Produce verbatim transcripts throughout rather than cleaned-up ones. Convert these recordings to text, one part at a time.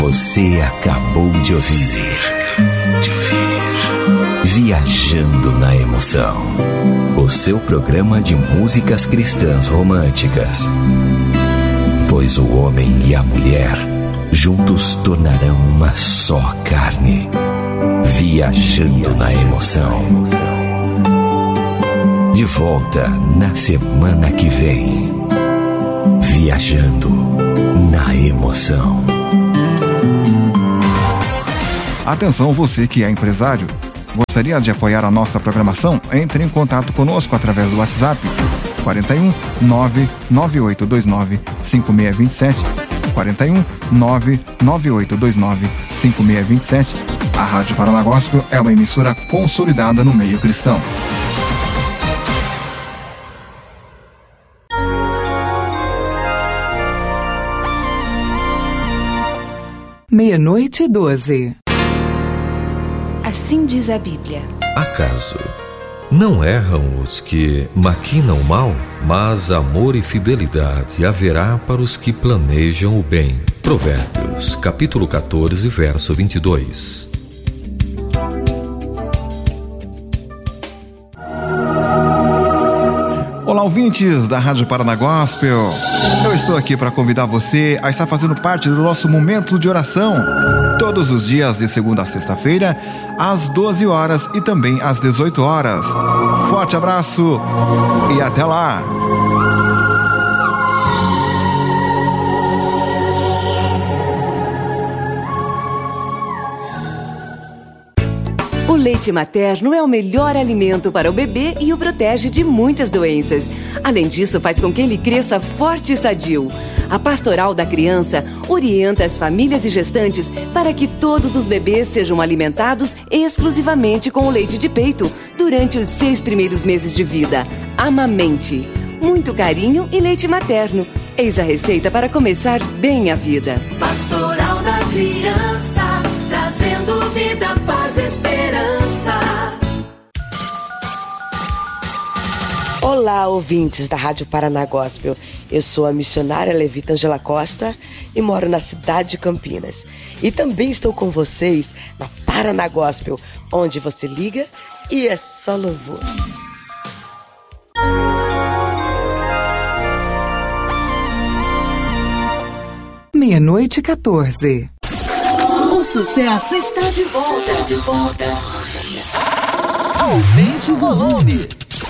Você acabou de ouvir. de ouvir. Viajando na Emoção. O seu programa de músicas cristãs românticas. Pois o homem e a mulher juntos tornarão uma só carne. Viajando na Emoção. De volta na semana que vem. Viajando na Emoção. Atenção, você que é empresário, gostaria de apoiar a nossa programação? Entre em contato conosco através do WhatsApp quarenta e um, nove nove oito dois nove, cinco seis dois sete, quarenta e um, nove nove oito dois nove, cinco seis dois sete. A Rádio Paraná Gospel é uma emissora consolidada no meio cristão. Meia-noite e doze. Assim diz a Bíblia. Acaso não erram os que maquinam o mal? Mas amor e fidelidade haverá para os que planejam o bem. Provérbios, capítulo catorze, verso vinte e dois. Olá, ouvintes da Rádio Paraná Gospel. Eu estou aqui para convidar você a estar fazendo parte do nosso momento de oração. Todos os dias, de segunda a sexta-feira, às doze horas e também às dezoito horas. Forte abraço e até lá! O leite materno é o melhor alimento para o bebê e o protege de muitas doenças. Além disso, faz com que ele cresça forte e sadio. A Pastoral da Criança orienta as famílias e gestantes para que todos os bebês sejam alimentados exclusivamente com o leite de peito durante os seis primeiros meses de vida. Amamente. Muito carinho e leite materno. Eis a receita para começar bem a vida. Pastoral da Criança, trazendo vida, paz e esperança. Olá, ouvintes da Rádio Paraná Gospel. Eu sou a missionária Levita Angela Costa e moro na cidade de Campinas. E também estou com vocês na Paraná Gospel, onde você liga e é só louvor. Meia-noite e quatorze. O sucesso está de volta, de volta. Aumente o volume.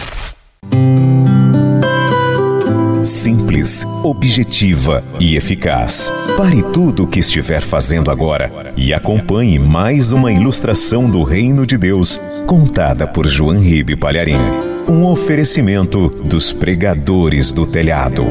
Simples, objetiva e eficaz. Pare tudo o que estiver fazendo agora e acompanhe mais uma ilustração do Reino de Deus, contada por João Ribe Palharim. Um oferecimento dos pregadores do telhado.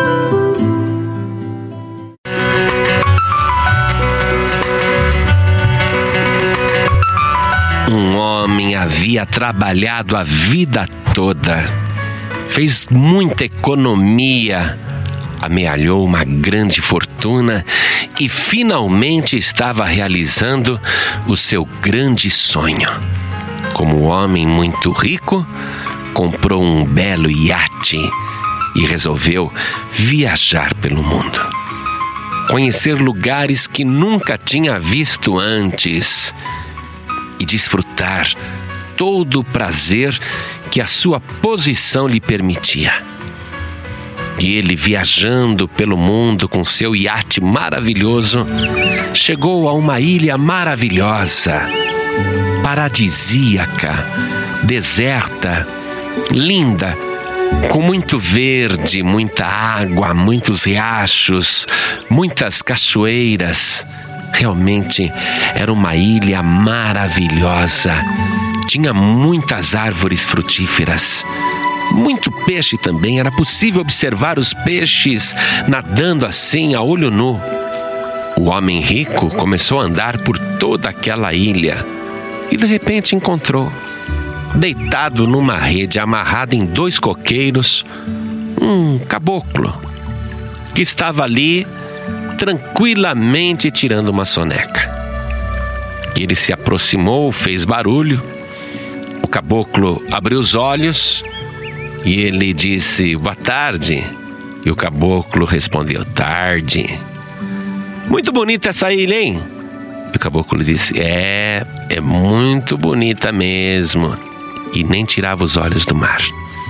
Um homem havia trabalhado a vida toda, fez muita economia, amealhou uma grande fortuna e finalmente estava realizando o seu grande sonho. Como homem muito rico, comprou um belo iate e resolveu viajar pelo mundo, conhecer lugares que nunca tinha visto antes e desfrutar todo o prazer que a sua posição lhe permitia. E ele, viajando pelo mundo com seu iate maravilhoso, chegou a uma ilha maravilhosa, paradisíaca, deserta, linda, com muito verde, muita água, muitos riachos, muitas cachoeiras. Realmente era uma ilha maravilhosa. Tinha muitas árvores frutíferas, muito peixe também. Era possível observar os peixes nadando assim a olho nu. O homem rico começou a andar por toda aquela ilha e de repente encontrou, deitado numa rede amarrada em dois coqueiros, um caboclo que estava ali tranquilamente tirando uma soneca. Ele se aproximou, fez barulho. O caboclo abriu os olhos e ele disse: "Boa tarde." E o caboclo respondeu: "Tarde." Muito bonita essa ilha, hein? E o caboclo disse: É, é muito bonita mesmo. E nem tirava os olhos do mar.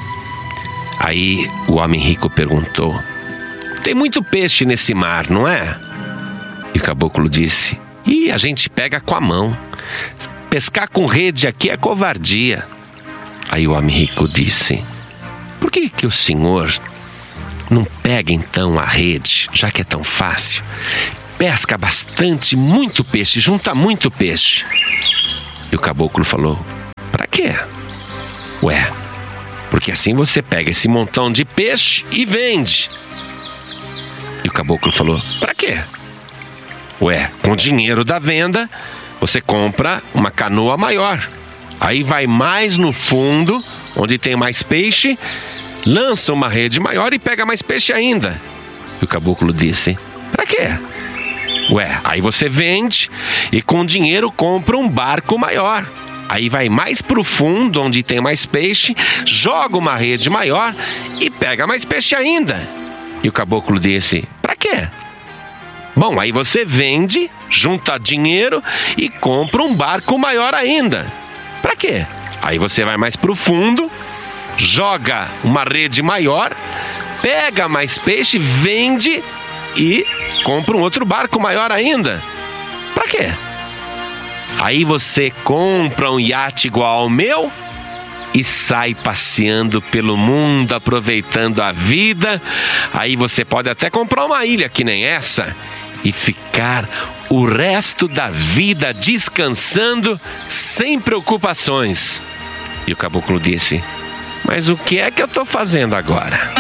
Aí o homem rico perguntou: Tem muito peixe nesse mar, não é? E o caboclo disse: Ih, a gente pega com a mão. Pescar com rede aqui é covardia. Aí o homem rico disse: Por que que o senhor não pega então a rede, já que é tão fácil? Pesca bastante, muito peixe, junta muito peixe. E o caboclo falou: Pra quê? Ué, porque assim você pega esse montão de peixe e vende. E o caboclo falou: Pra quê? Ué, com o dinheiro da venda, você compra uma canoa maior. Aí vai mais no fundo, onde tem mais peixe, lança uma rede maior e pega mais peixe ainda. E o caboclo disse: Pra quê? Ué, aí você vende e com o dinheiro compra um barco maior. Aí vai mais pro fundo, onde tem mais peixe, joga uma rede maior e pega mais peixe ainda. E o caboclo disse: Pra quê? Bom, aí você vende, junta dinheiro e compra um barco maior ainda. Pra quê? Aí você vai mais pro fundo, joga uma rede maior, pega mais peixe, vende e compra um outro barco maior ainda. Pra quê? Aí você compra um iate igual ao meu e sai passeando pelo mundo, aproveitando a vida. Aí você pode até comprar uma ilha que nem essa e ficar o resto da vida descansando sem preocupações. E o caboclo disse: Mas o que é que eu estou fazendo agora?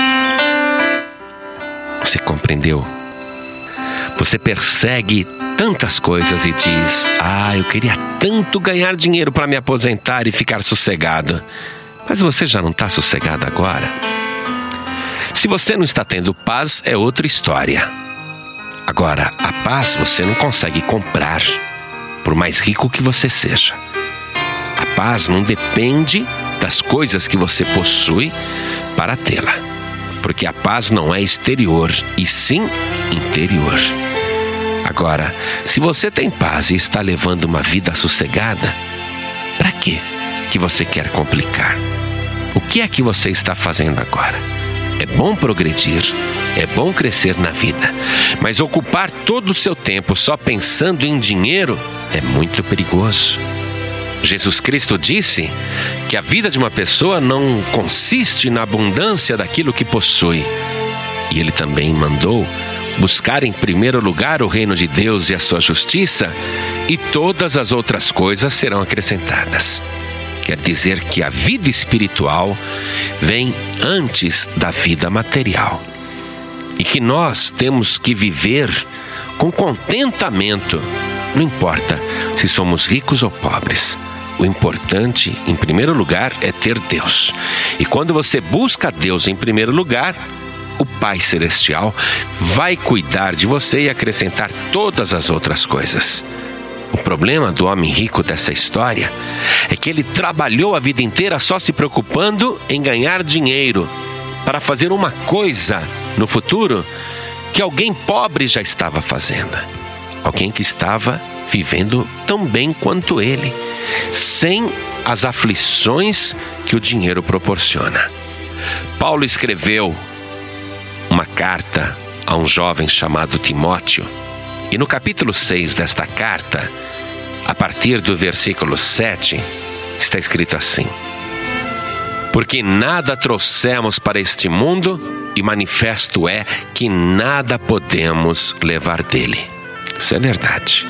Você compreendeu? Você persegue tantas coisas e diz: Ah, eu queria tanto ganhar dinheiro para me aposentar e ficar sossegado. Mas você já não está sossegado agora? Se você não está tendo paz, é outra história. Agora, a paz você não consegue comprar, por mais rico que você seja. A paz não depende das coisas que você possui para tê-la, porque a paz não é exterior, e sim interior. Agora, se você tem paz e está levando uma vida sossegada, para quê que você quer complicar? O que é que você está fazendo agora? É bom progredir, é bom crescer na vida, mas ocupar todo o seu tempo só pensando em dinheiro é muito perigoso. Jesus Cristo disse que a vida de uma pessoa não consiste na abundância daquilo que possui. E Ele também mandou buscar em primeiro lugar o reino de Deus e a sua justiça, e todas as outras coisas serão acrescentadas. Quer dizer que a vida espiritual vem antes da vida material. E que nós temos que viver com contentamento. Não importa se somos ricos ou pobres. O importante, em primeiro lugar, é ter Deus. E quando você busca Deus em primeiro lugar, o Pai Celestial vai cuidar de você e acrescentar todas as outras coisas. O problema do homem rico dessa história é que ele trabalhou a vida inteira só se preocupando em ganhar dinheiro para fazer uma coisa no futuro que alguém pobre já estava fazendo. Alguém que estava vivendo tão bem quanto ele, sem as aflições que o dinheiro proporciona. Paulo escreveu uma carta a um jovem chamado Timóteo, e no capítulo seis desta carta, a partir do versículo sete, está escrito assim: Porque nada trouxemos para este mundo, e manifesto é que nada podemos levar dele. Isso é verdade.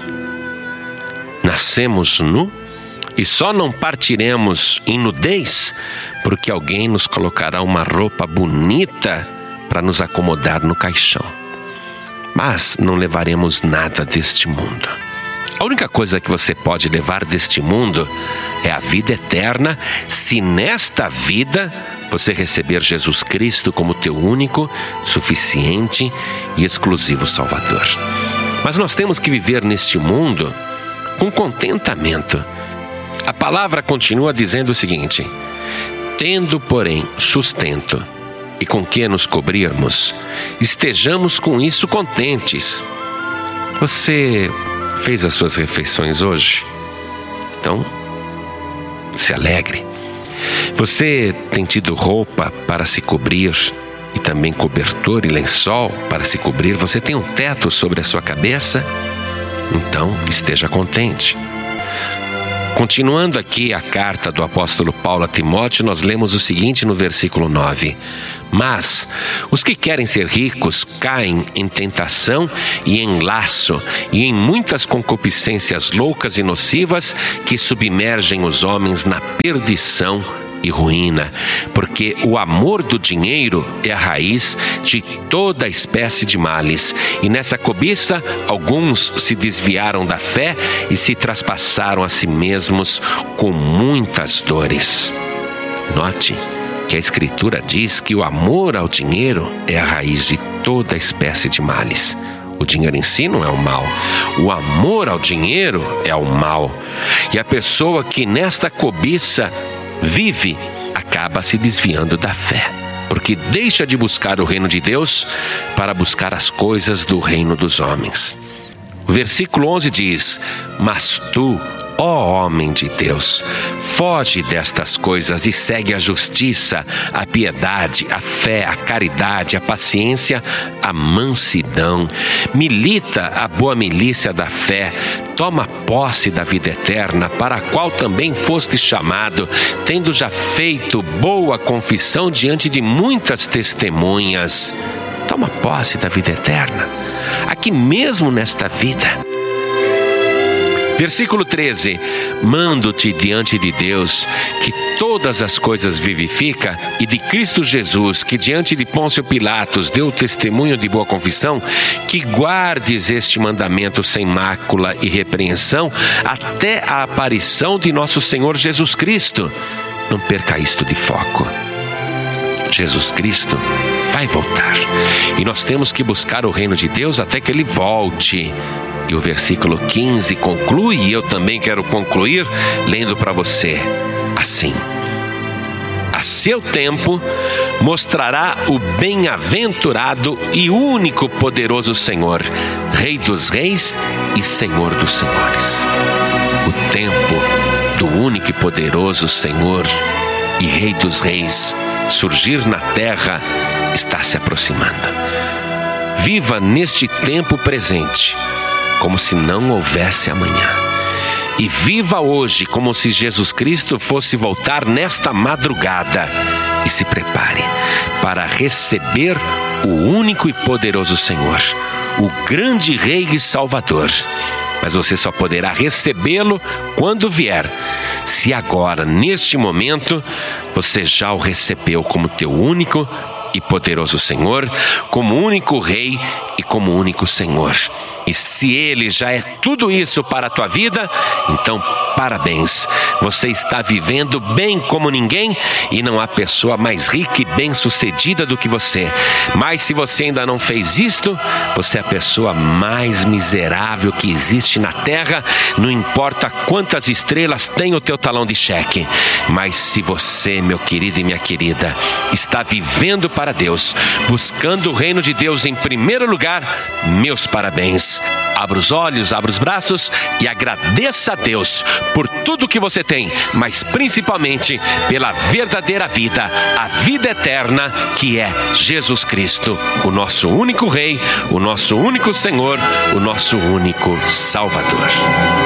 Nascemos nu e só não partiremos em nudez porque alguém nos colocará uma roupa bonita para nos acomodar no caixão. Mas não levaremos nada deste mundo. A única coisa que você pode levar deste mundo é a vida eterna, se nesta vida você receber Jesus Cristo como teu único, suficiente e exclusivo Salvador. Mas nós temos que viver neste mundo com contentamento. A palavra continua dizendo o seguinte: tendo, porém, sustento e com que nos cobrirmos, estejamos com isso contentes. Você fez as suas refeições hoje? Então, se alegre. Você tem tido roupa para se cobrir e também cobertor e lençol para se cobrir? Você tem um teto sobre a sua cabeça? Então, esteja contente. Continuando aqui a carta do apóstolo Paulo a Timóteo, nós lemos o seguinte no versículo nove: mas os que querem ser ricos caem em tentação e em laço e em muitas concupiscências loucas e nocivas que submergem os homens na perdição e ruína, porque o amor do dinheiro é a raiz de toda espécie de males, e nessa cobiça alguns se desviaram da fé e se traspassaram a si mesmos com muitas dores. Note que a Escritura diz que o amor ao dinheiro é a raiz de toda espécie de males. O dinheiro em si não é o mal. O amor ao dinheiro é o mal. E a pessoa que nesta cobiça vive, acaba se desviando da fé, porque deixa de buscar o reino de Deus para buscar as coisas do reino dos homens. O versículo onze diz: mas tu, ó homem de Deus, foge destas coisas e segue a justiça, a piedade, a fé, a caridade, a paciência, a mansidão. Milita a boa milícia da fé, toma posse da vida eterna, para a qual também foste chamado, tendo já feito boa confissão diante de muitas testemunhas. Toma posse da vida eterna, aqui mesmo nesta vida. Versículo treze: mando-te diante de Deus, que todas as coisas vivifica, e de Cristo Jesus, que diante de Pôncio Pilatos deu testemunho de boa confissão, que guardes este mandamento sem mácula e repreensão, até a aparição de nosso Senhor Jesus Cristo. Não perca isto de foco. Jesus Cristo vai voltar, e nós temos que buscar o reino de Deus até que Ele volte. E o versículo quinze conclui, e eu também quero concluir lendo para você assim: a seu tempo mostrará o bem-aventurado e único poderoso Senhor, Rei dos reis e Senhor dos senhores. O tempo do único e poderoso Senhor e Rei dos reis surgir na terra está se aproximando. Viva neste tempo presente como se não houvesse amanhã, e viva hoje como se Jesus Cristo fosse voltar nesta madrugada, e se prepare para receber o único e poderoso Senhor, o grande Rei e Salvador. Mas você só poderá recebê-lo quando vier, se agora, neste momento, você já o recebeu como teu único e poderoso Senhor, como único Rei e como único Senhor. E se Ele já é tudo isso para a tua vida, então parabéns, você está vivendo bem como ninguém, e não há pessoa mais rica e bem sucedida do que você. Mas se você ainda não fez isto, você é a pessoa mais miserável que existe na terra, não importa quantas estrelas tem o teu talão de cheque. Mas se você, meu querido e minha querida, está vivendo para Deus, buscando o reino de Deus em primeiro lugar, meus parabéns. Abra os olhos, abra os braços e agradeça a Deus por tudo que você tem, mas principalmente pela verdadeira vida, a vida eterna, que é Jesus Cristo, o nosso único Rei, o nosso único Senhor, o nosso único Salvador.